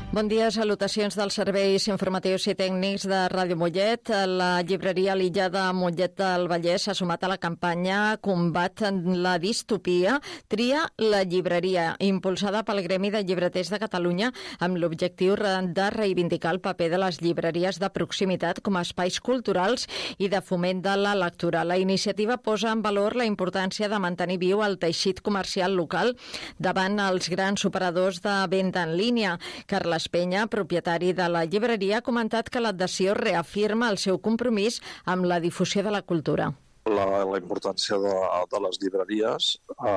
Bon dia, salutacions dels serveis informatius i tècnics de Ràdio Mollet. La llibreria L'Illa de Mollet del Vallès s'ha sumat a la campanya Combat la distopia, tria la llibreria, impulsada pel Gremi de Llibreters de Catalunya amb l'objectiu de reivindicar el paper de les llibreries de proximitat com a espais culturals i de foment de la lectura. La iniciativa posa en valor la importància de mantenir viu el teixit comercial local davant els grans operadors de venda en línia. Carles Penya, propietari de la llibreria, ha comentat que l'adhesió reafirma el seu compromís amb la difusió de la cultura. La importància de les llibreries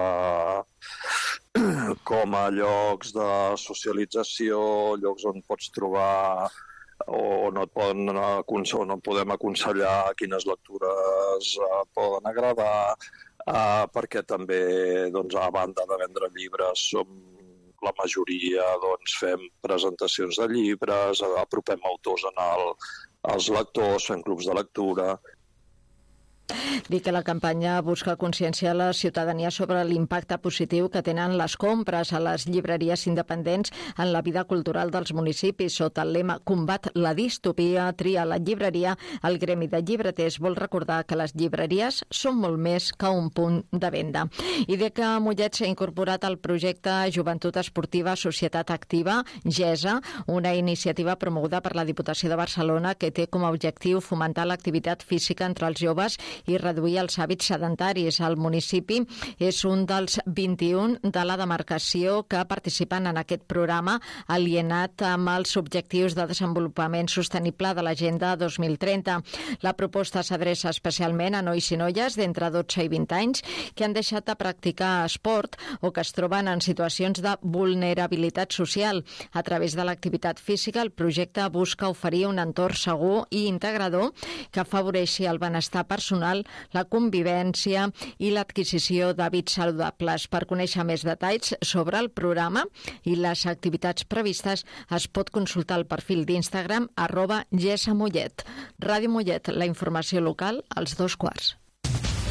com a llocs de socialització, llocs on pots trobar o no et podem aconsellar quines lectures poden agradar, perquè també, a banda de vendre llibres, la majoria fem presentacions de llibres, apropem autors als lectors, fem clubs de lectura. Dic que la campanya busca conscienciar la ciutadania sobre l'impacte positiu que tenen les compres a les llibreries independents en la vida cultural dels municipis. Sota el lema Combat la distopia, tria la llibreria, el Gremi de Llibreters vol recordar que les llibreries són molt més que un punt de venda. I de que Mollet s'ha incorporat al projecte Joventut Esportiva Societat Activa, GESA, una iniciativa promoguda per la Diputació de Barcelona que té com a objectiu fomentar l'activitat física entre els joves i reduir els hàbits sedentaris. El municipi és un dels 21 de la demarcació que participen en aquest programa alienat amb els objectius de desenvolupament sostenible de l'Agenda 2030. La proposta s'adreça especialment a nois i noies d'entre 12 i 20 anys que han deixat de practicar esport o que es troben en situacions de vulnerabilitat social. A través de l'activitat física, el projecte busca oferir un entorn segur i integrador que afavoreixi el benestar personal, la convivència i l'adquisició d'hàbits saludables. Per conèixer més detalls sobre el programa i les activitats previstes es pot consultar el perfil d'Instagram @GESAMollet. Ràdio Mollet, la informació local als 2:15.